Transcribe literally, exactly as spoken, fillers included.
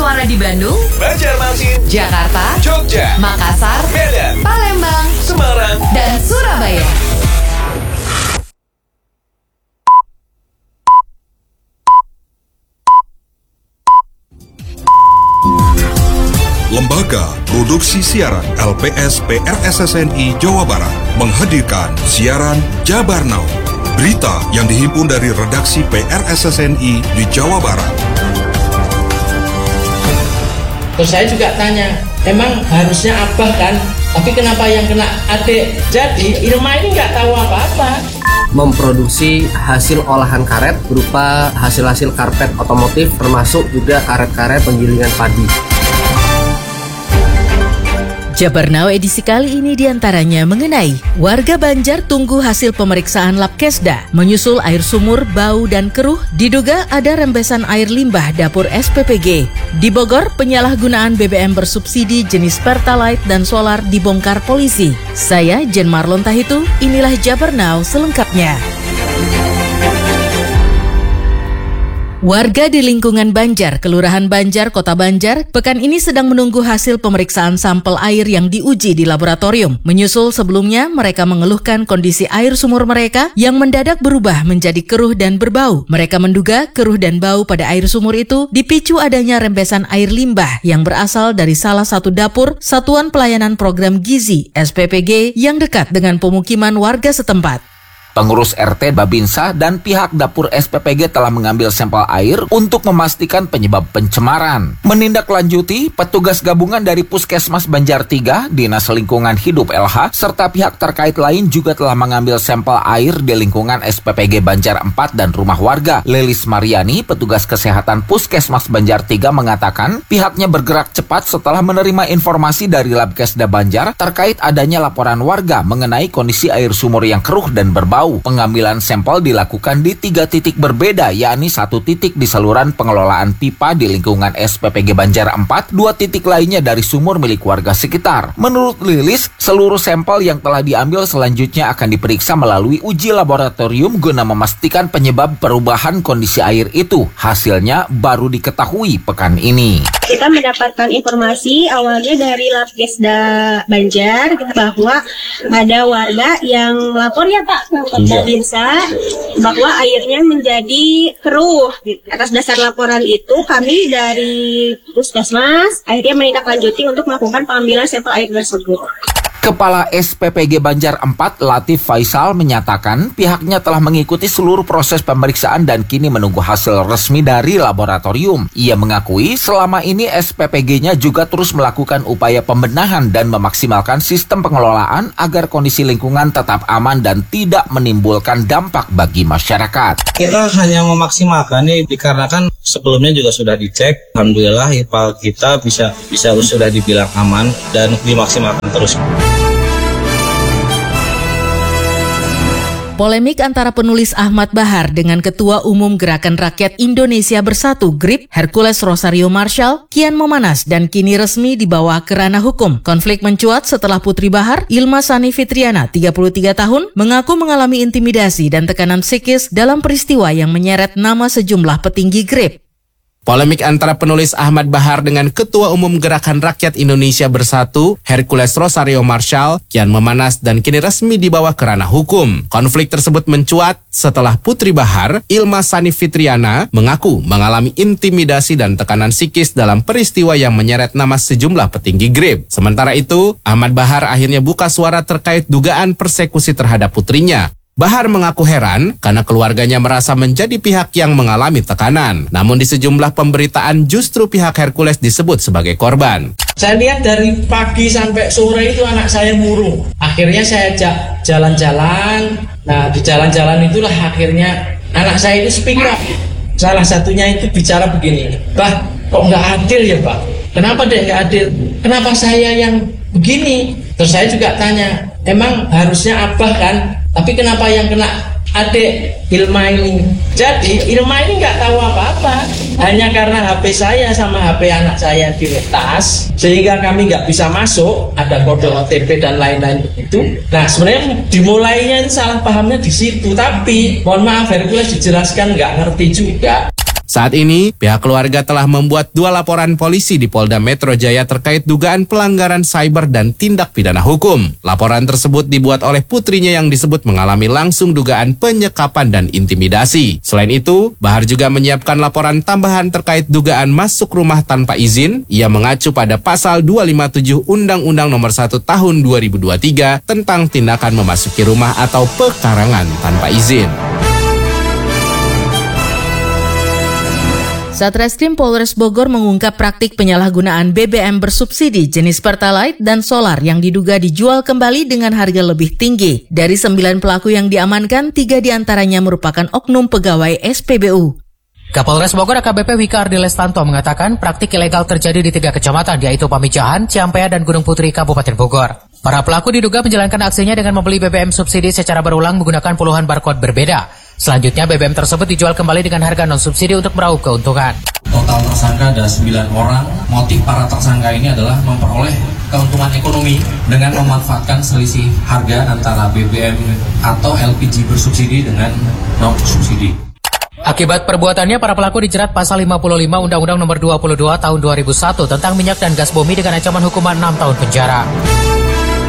bersuara di Bandung, Banjarmasin, Jakarta, Jogja, Makassar, Medan, Palembang, Semarang, dan Surabaya. Lembaga Produksi Siaran L P S P R S S N I Jawa Barat menghadirkan siaran Jabar Now, berita yang dihimpun dari redaksi P R S S N I di Jawa Barat. Terus saya juga tanya, emang harusnya abah kan, tapi kenapa yang kena adik? Jadi Irma ini nggak tahu apa-apa. Memproduksi hasil olahan karet berupa hasil-hasil karpet otomotif, termasuk juga karet-karet penggilingan padi. Jabar Now edisi kali ini diantaranya mengenai warga Banjar tunggu hasil pemeriksaan Labkesda, menyusul air sumur bau dan keruh, diduga ada rembesan air limbah dapur S P P G. Di Bogor, penyalahgunaan B B M bersubsidi jenis Pertalite dan solar dibongkar polisi. Saya Jen Marlon Tahitu, inilah Jabar Now selengkapnya. Warga di lingkungan Banjar, Kelurahan Banjar, Kota Banjar, pekan ini sedang menunggu hasil pemeriksaan sampel air yang diuji di laboratorium. Menyusul sebelumnya, mereka mengeluhkan kondisi air sumur mereka yang mendadak berubah menjadi keruh dan berbau. Mereka menduga keruh dan bau pada air sumur itu dipicu adanya rembesan air limbah yang berasal dari salah satu dapur Satuan Pelayanan Program Gizi S P P G yang dekat dengan pemukiman warga setempat. Pengurus R T Babinsa dan pihak dapur S P P G telah mengambil sampel air untuk memastikan penyebab pencemaran. Menindaklanjuti, petugas gabungan dari Puskesmas Banjar tiga, Dinas Lingkungan Hidup L H, serta pihak terkait lain juga telah mengambil sampel air di lingkungan S P P G Banjar empat dan rumah warga. Lelis Mariani, petugas kesehatan Puskesmas Banjar tiga mengatakan pihaknya bergerak cepat setelah menerima informasi dari Labkesda Banjar terkait adanya laporan warga mengenai kondisi air sumur yang keruh dan berbau. Pengambilan sampel dilakukan di tiga titik berbeda, yakni satu titik di saluran pengelolaan pipa di lingkungan S P P G Banjar empat, dua titik lainnya dari sumur milik warga sekitar. Menurut Lilis, seluruh sampel yang telah diambil selanjutnya akan diperiksa melalui uji laboratorium guna memastikan penyebab perubahan kondisi air itu. Hasilnya baru diketahui pekan ini. Kita mendapatkan informasi awalnya dari Labkesda Banjar bahwa ada warga yang melapor ya Pak Babinsa bahwa airnya menjadi keruh. Atas dasar laporan itu kami dari Puskesmas akhirnya menindaklanjuti untuk melakukan pengambilan sampel air tersebut. Kepala S P P G Banjar empat, Latif Faisal, menyatakan pihaknya telah mengikuti seluruh proses pemeriksaan dan kini menunggu hasil resmi dari laboratorium. Ia mengakui selama ini S P P G-nya juga terus melakukan upaya pembenahan dan memaksimalkan sistem pengelolaan agar kondisi lingkungan tetap aman dan tidak menimbulkan dampak bagi masyarakat. Kita hanya memaksimalkan ini dikarenakan sebelumnya juga sudah dicek. Alhamdulillah I P A L kita bisa bisa sudah dibilang aman dan dimaksimalkan terus. Polemik antara penulis Ahmad Bahar dengan Ketua Umum Gerakan Rakyat Indonesia Bersatu G R I P, Hercules Rosario Marshall, kian memanas dan kini resmi dibawa ke ranah hukum. Konflik mencuat setelah Putri Bahar, Ilma Sani Fitriana, tiga puluh tiga tahun, mengaku mengalami intimidasi dan tekanan psikis dalam peristiwa yang menyeret nama sejumlah petinggi G R I P. Polemik antara penulis Ahmad Bahar dengan Ketua Umum Gerakan Rakyat Indonesia Bersatu, Hercules Rosario Marshall, kian memanas dan kini resmi dibawa ke ranah hukum. Konflik tersebut mencuat setelah Putri Bahar, Ilma Sani Fitriana, mengaku mengalami intimidasi dan tekanan psikis dalam peristiwa yang menyeret nama sejumlah petinggi G R I P. Sementara itu, Ahmad Bahar akhirnya buka suara terkait dugaan persekusi terhadap putrinya. Bahar mengaku heran karena keluarganya merasa menjadi pihak yang mengalami tekanan. Namun di sejumlah pemberitaan justru pihak Hercules disebut sebagai korban. Saya lihat dari pagi sampai sore itu anak saya murung. Akhirnya saya ajak jalan-jalan. Nah di jalan-jalan itulah akhirnya anak saya itu speak up. Salah satunya itu bicara begini, Bah, kok nggak adil ya Pak? Kenapa deh nggak adil? Kenapa saya yang begini? Terus saya juga tanya, emang harusnya Abah kan? Tapi kenapa yang kena adik Ilma ini? Jadi Ilma ini nggak tahu apa-apa. Hanya karena H P saya sama H P anak saya diretas, sehingga kami nggak bisa masuk. Ada kode O T P dan lain-lain itu. Nah sebenarnya dimulainya salah pahamnya di situ. Tapi mohon maaf Hercules dijelaskan nggak ngerti juga. Saat ini, pihak keluarga telah membuat dua laporan polisi di Polda Metro Jaya terkait dugaan pelanggaran cyber dan tindak pidana hukum. Laporan tersebut dibuat oleh putrinya yang disebut mengalami langsung dugaan penyekapan dan intimidasi. Selain itu, Bahar juga menyiapkan laporan tambahan terkait dugaan masuk rumah tanpa izin. Ia mengacu pada pasal dua ratus lima puluh tujuh Undang-Undang Nomor satu Tahun dua ribu dua puluh tiga tentang tindakan memasuki rumah atau pekarangan tanpa izin. Satreskrim Polres Bogor mengungkap praktik penyalahgunaan B B M bersubsidi jenis Pertalite dan solar yang diduga dijual kembali dengan harga lebih tinggi. Dari sembilan pelaku yang diamankan, tiga diantaranya merupakan oknum pegawai S P B U. Kapolres Bogor A K B P Wika Ardi Lestanto mengatakan praktik ilegal terjadi di tiga kecamatan, yaitu Pamijahan, Ciampea, dan Gunung Putri, Kabupaten Bogor. Para pelaku diduga menjalankan aksinya dengan membeli B B M subsidi secara berulang menggunakan puluhan barcode berbeda. Selanjutnya B B M tersebut dijual kembali dengan harga non-subsidi untuk meraup keuntungan. Total tersangka ada sembilan orang. Motif para tersangka ini adalah memperoleh keuntungan ekonomi dengan memanfaatkan selisih harga antara B B M atau L P G bersubsidi dengan non-subsidi. Akibat perbuatannya, para pelaku dijerat pasal lima puluh lima Undang-Undang Nomor dua puluh dua Tahun dua ribu satu tentang minyak dan gas bumi dengan ancaman hukuman enam tahun penjara.